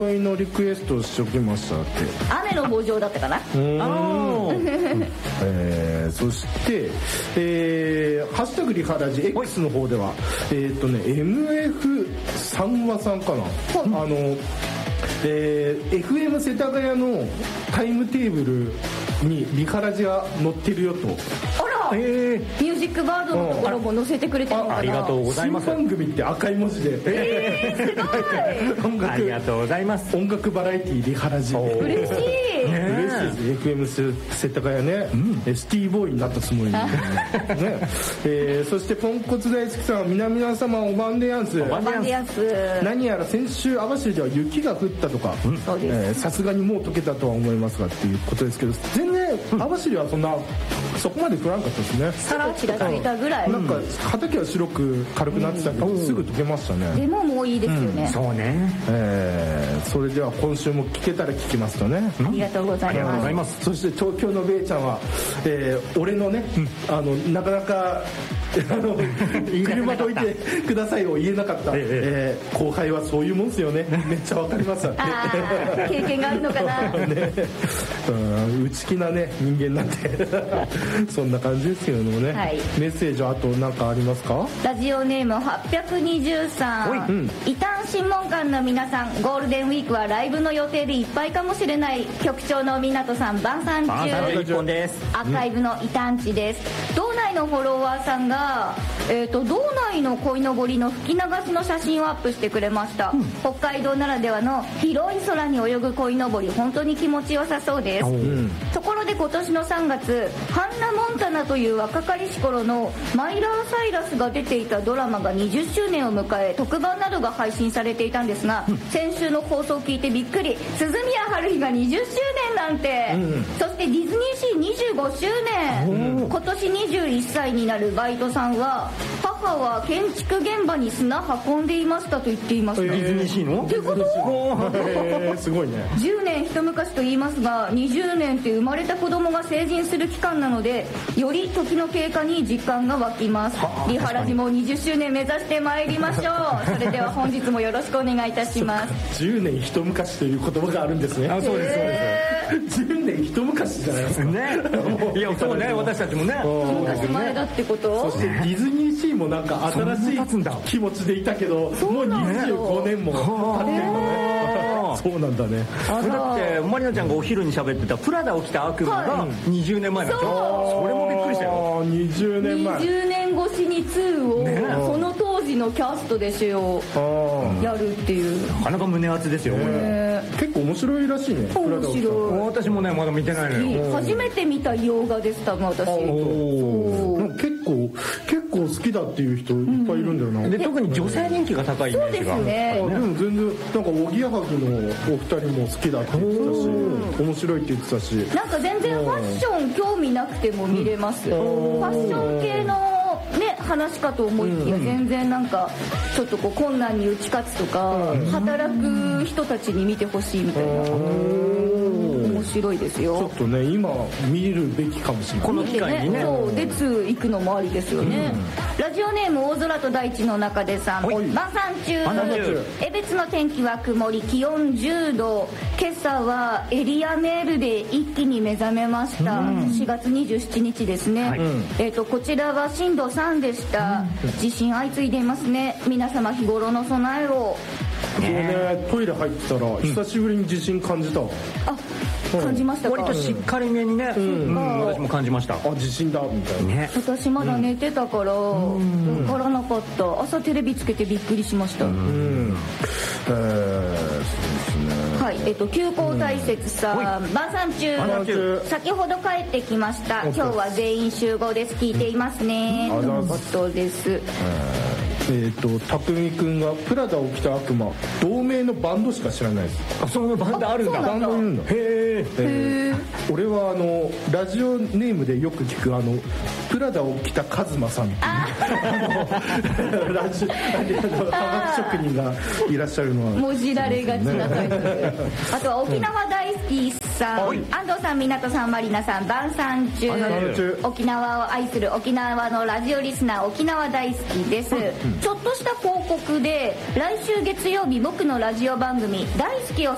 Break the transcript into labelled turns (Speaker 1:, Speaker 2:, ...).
Speaker 1: のリクエストをしておきましたって。
Speaker 2: 雨の慕情だったかな。
Speaker 1: そして、ハッシュタグリハラジ X の方ではMF 三和さんかな、FM 世田谷のタイムテーブルにリハラジが載ってるよと。
Speaker 2: ミュージックバードのところも載せてくれてるのかな。
Speaker 3: ありがとうございます。
Speaker 1: 新番組って赤い文字で、
Speaker 2: すごい
Speaker 3: ありがとうございます。
Speaker 1: 音楽バラエティリハラジで
Speaker 2: 嬉しい、
Speaker 1: 嬉しいです。 FM 世田谷ね、シティボーイになったつもりに、そしてポンコツ大好きさん、皆様おばんでやんす。何やら先週網走では雪が降ったとか、さすがにもう溶けたとは思いますがっていうことですけど、全然網走はそこまで降らんかったですね。
Speaker 2: さらちらついたぐらい。
Speaker 1: なんか畑は白く軽くなってたけど、すぐ溶けましたね。
Speaker 2: でももういいですよね。
Speaker 3: そうね。
Speaker 1: それでは今週も聞けたら聞きますとね。
Speaker 2: ありがとうございます。
Speaker 1: そして東京のべいちゃんは、俺のね、なかなか車どいてくださいを言えなかった、後輩はそういうもんですよね。めっちゃわかります。
Speaker 2: 経験があるのかな。
Speaker 1: 内気なね人間なんでそんな感じですけれどもね、メッセージはあと何かありますか。
Speaker 2: ラジオネーム823、異端審問官の皆さん、ゴールデンウィークはライブの予定でいっぱいかもしれない。局長の港さん、晩餐中。アーカイブの異端地です。道内のフォロワーさんが、道内の鯉のぼりの吹き流しの写真をアップしてくれました、北海道ならではの広い空に泳ぐ鯉のぼり、本当に気持ちよさそうです、ところで今年の3月、ハンナ・モンタナという若かりし頃のマイラー・サイラスが出ていたドラマが20周年を迎え、特番などが配信されていたんですが、先週の放送を聞いてびっくり。鈴宮春日が20周年なんて、そしてディズニーシー25周年、今年21歳になるバイトさんは、母は建築現場に砂運んでいましたと言っていました。
Speaker 3: ディズニーシーの
Speaker 2: ってこと
Speaker 1: すごいね。
Speaker 2: 10年一昔と言いますが、20年って生まれた子供が成人する期間なので、より時の経過に実感が湧きます。リハラジも20周年目指してまいりましょう。それでは本日もよろしくお願いいたします。
Speaker 1: 10年一昔という言葉があるんですね。
Speaker 3: そうですそうです。
Speaker 1: 10年一昔じゃないですかね。
Speaker 3: いやそうね、私たちもね、
Speaker 2: 昔前だってこと。
Speaker 1: そしてディズニーシーもなんか新しい気持ちでいたけど、もう25年も経ってるのね。そうなんだね。
Speaker 3: だってマリナちゃんがお昼に喋ってたプラダを着た悪魔が20年前なんでしょ。それもびっくりしたよ。
Speaker 1: 20年前、
Speaker 2: 20年越しに2をその当時のキャストでやるっていう、
Speaker 3: なかなか胸熱ですよ。
Speaker 1: 結構面白いらしいね。
Speaker 2: 面白い。
Speaker 3: 私もねまだ見てないのよ。
Speaker 2: 初めて見た洋画です、多分私。
Speaker 1: 結構好きだっていう人いっぱいいるんだよな。
Speaker 3: で特に女性人気が高いイメージが。
Speaker 2: そうですね。
Speaker 1: でも全然なんかおぎやはぎのお二人も好きだって言ってたし、面白いって言ってたし、
Speaker 2: なんか全然ファッション興味なくても見れます。ファッション系のね話かと思いきや、全然なんかちょっと困難に打ち勝つとか、働く人たちに見てほしいみたいな。面白いですよ。
Speaker 1: ちょっとね今見るべきかもしれない。
Speaker 3: この機会にね。
Speaker 2: そうで2行くのもありですよね。ラジオネーム大空と大地の中でさん、晩餐中。江別の天気は曇り、気温10度。今朝はエリアメールで一気に目覚めました。4月27日ですね。こちらは震度3でした。地震相次いでいますね。皆様日頃の備えを。
Speaker 1: トイレ入ってたら久しぶりに地震感じた。
Speaker 2: 感じましたか。
Speaker 3: 割としっかりめにね、私も感じました。
Speaker 1: 地震だみたいな。
Speaker 2: 私まだ寝てたから分からなかった。朝テレビつけてびっくりしました。そうですね。はい、休校大切さん、晩餐中。先ほど帰ってきました。今日は全員集合です。聞いていますね。とのことです。
Speaker 1: たくみくんがプラダを着た悪魔、同名のバンドしか知らないです。
Speaker 3: そのバンドあるんだ。
Speaker 1: バンドいるんだ。俺はラジオネームでよく聞くプラダを着たカズマさんっていうラジオはがき職人がいらっしゃるのは
Speaker 2: もじられがちなタイプで。あとは沖縄大好きさん、安藤さん、港さん、マリナさん、晩餐中。沖縄を愛する沖縄のラジオリスナー、沖縄大好きです。ちょっとした広告で、来週月曜日僕のラジオ番組大好きを